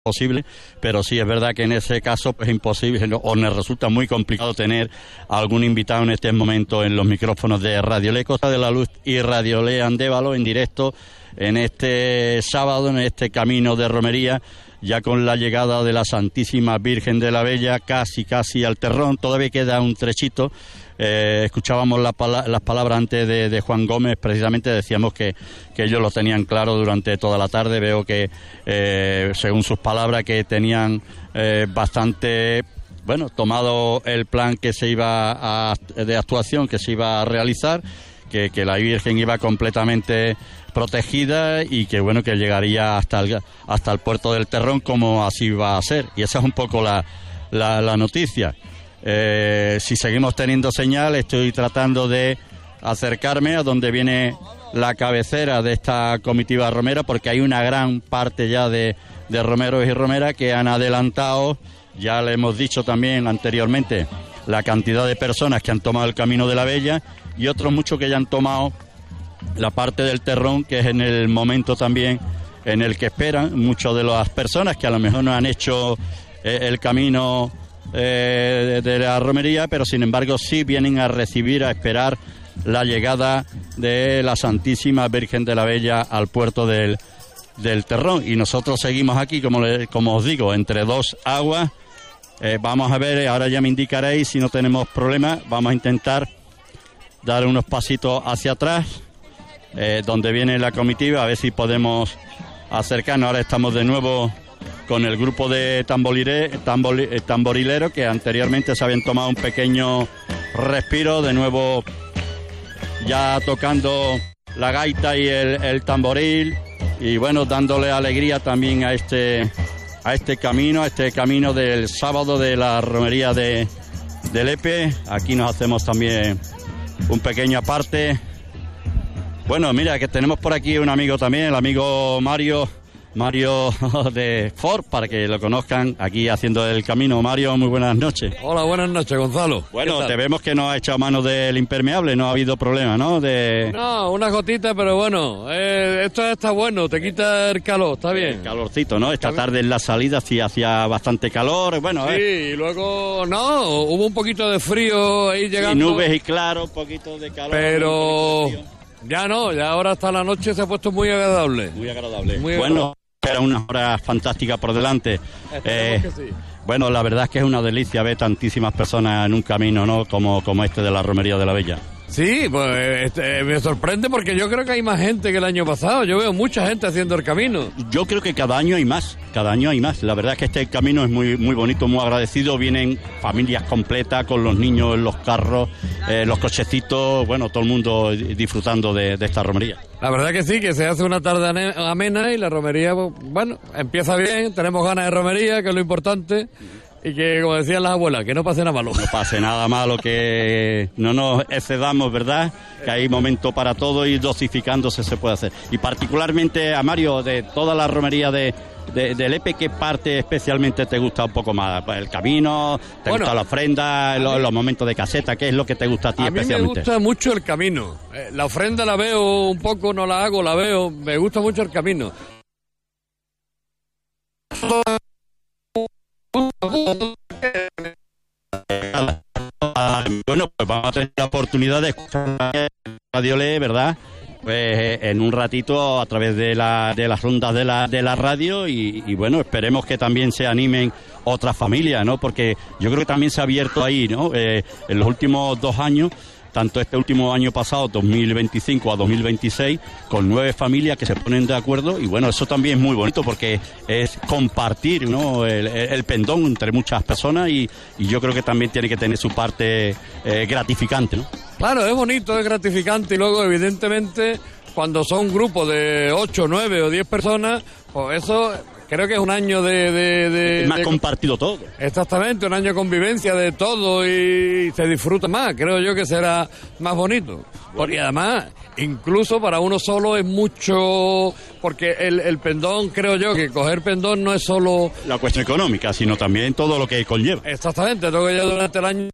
posible, pero sí es verdad que en ese caso pues, es imposible o nos resulta muy complicado tener algún invitado en este momento en los micrófonos de Radio Le Costa de la Luz y Radio Le Andévalo en directo en este sábado, en este camino de romería, ya con la llegada de la Santísima Virgen de la Bella casi al terrón. Todavía queda un trechito. Escuchábamos las palabras antes de Juan Gómez, precisamente decíamos que ellos lo tenían claro durante toda la tarde. Veo que según sus palabras que tenían bastante tomado el plan que se iba de actuación que se iba a realizar, que la Virgen iba completamente protegida y que que llegaría hasta el puerto del Terrón, como así va a ser, y esa es un poco la noticia. Si seguimos teniendo señal, estoy tratando de acercarme a donde viene la cabecera de esta comitiva romera, porque hay una gran parte ya de romeros y romeras que han adelantado. Ya le hemos dicho también anteriormente la cantidad de personas que han tomado el Camino de la Bella, y otros muchos que ya han tomado la parte del Terrón, que es en el momento también en el que esperan muchas de las personas que a lo mejor no han hecho el camino de la romería, pero sin embargo sí vienen a recibir, a esperar la llegada de la Santísima Virgen de la Bella al puerto del Terrón. Y nosotros seguimos aquí, como os digo, entre dos aguas. Vamos a ver, ahora ya me indicaréis si no tenemos problemas. Vamos a intentar dar unos pasitos hacia atrás, donde viene la comitiva, a ver si podemos acercarnos. Ahora estamos de nuevo con el grupo de tamborileros que anteriormente se habían tomado un pequeño respiro, de nuevo ya tocando la gaita y el tamboril, y dándole alegría también a este camino del sábado de la romería de Lepe. Aquí nos hacemos también un pequeño aparte. Mira que tenemos por aquí un amigo también, el amigo Mario de Ford, para que lo conozcan, aquí haciendo el camino. Mario, muy buenas noches. Hola, buenas noches, Gonzalo. Te vemos que no ha echado mano del impermeable, no ha habido problema, ¿no? No, una gotita, pero esto está bueno, te quita el calor, está bien. El calorcito, ¿no? Esta tarde en la salida sí hacía bastante calor, Sí, y luego, hubo un poquito de frío ahí llegando. Y nubes y claro, un poquito de calor. Pero ya ahora hasta la noche se ha puesto muy agradable. Muy agradable. Era unas horas fantásticas por delante. Que sí. La verdad es que es una delicia ver tantísimas personas en un camino, ¿no? Como este de la Romería de la Bella. Sí, pues me sorprende porque yo creo que hay más gente que el año pasado. Yo veo mucha gente haciendo el camino. Yo creo que cada año hay más. La verdad es que este camino es muy, muy bonito, muy agradecido. Vienen familias completas con los niños en los carros, los cochecitos, todo el mundo disfrutando de esta romería. La verdad que sí, que se hace una tarde amena y la romería, empieza bien, tenemos ganas de romería, que es lo importante. Y que, como decían las abuelas, que no pase nada malo. No pase nada malo, que no nos excedamos, ¿verdad? Que hay momento para todo y dosificándose se puede hacer. Y particularmente a Mario, de toda la romería de Lepe, ¿qué parte especialmente te gusta un poco más? ¿El camino? ¿Te gusta la ofrenda? Los momentos de caseta? ¿Qué es lo que te gusta a ti especialmente? A mí me gusta mucho el camino. La ofrenda la veo un poco, no la hago, la veo. Me gusta mucho el camino. Pues vamos a tener la oportunidad de escuchar Radio Le, ¿verdad? Pues en un ratito a través de las rondas de la radio y esperemos que también se animen otras familias, ¿no? Porque yo creo que también se ha abierto ahí, ¿no? En los últimos 2 años, tanto este último año pasado, 2025 a 2026, con 9 familias que se ponen de acuerdo, y eso también es muy bonito porque es compartir, ¿no? el pendón entre muchas personas, y yo creo que también tiene que tener su parte gratificante, ¿no? Claro, es bonito, es gratificante, y luego evidentemente cuando son grupos de 8, 9 o 10 personas, pues eso creo que es un año de más compartido todo. Exactamente, un año de convivencia de todo y se disfruta más. Creo yo que será más bonito. Porque además, incluso para uno solo es mucho, porque el pendón, creo yo que coger pendón no es solo la cuestión económica, sino también todo lo que conlleva. Exactamente, todo que yo durante el año